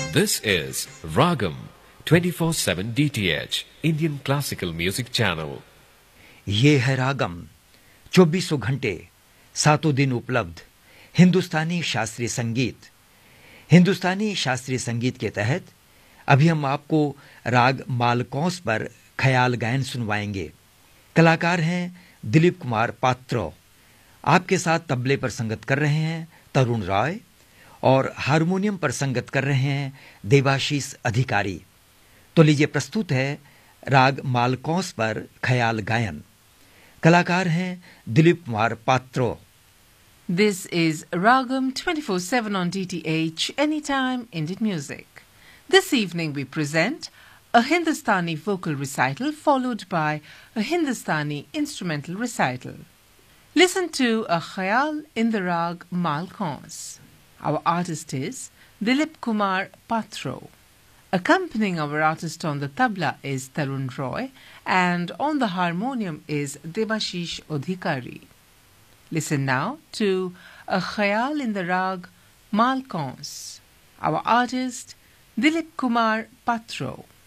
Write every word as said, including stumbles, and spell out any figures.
This is Ragam twenty-four seven D T H Indian Classical Music Channel. ये है रागम, चौबीसों घंटे सातों दिन उपलब्ध हिंदुस्तानी शास्त्रीय संगीत। हिंदुस्तानी शास्त्रीय संगीत के तहत अभी हम आपको राग मालकौंस पर ख्याल गायन सुनवाएंगे। कलाकार हैं दिलीप कुमार पात्रो। आपके साथ तबले पर संगत कर रहे हैं तरुण रॉय और हारमोनियम पर संगत कर रहे हैं देवाशीष अधिकारी। तो लीजिए प्रस्तुत है राग मालकौंस पर ख्याल गायन। कलाकार हैं Dilip Kumar Patro. This is Ragam twenty-four seven on D T H, Anytime Indian Music. This evening we present a Hindustani vocal recital followed by a Hindustani instrumental recital. Listen to a khayal in the rag Malkauns. Our artist is Dilip Kumar Patro. Accompanying our artist on the tabla is Tarun Roy and on the harmonium is Debashish Adhikari. Listen now to a khayal in the rag Malkauns. Our artist Dilip Kumar Patro.